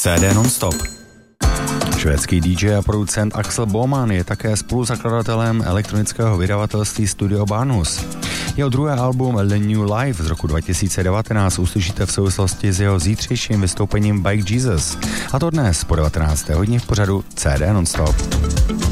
CD Nonstop. Švédský DJ a producent Axel Boman je také spoluzakladatelem elektronického vydavatelství Studio Banus. Jeho druhé album The New Life z roku 2019 uslyšíte v souvislosti s jeho zítřejším vystoupením Bike Jesus. A to dnes po 19. hodině v pořadu CD Nonstop.